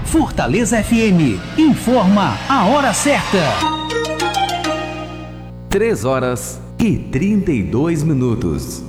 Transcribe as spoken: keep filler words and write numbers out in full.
Fortaleza F M informa a hora certa. três horas e trinta e dois minutos.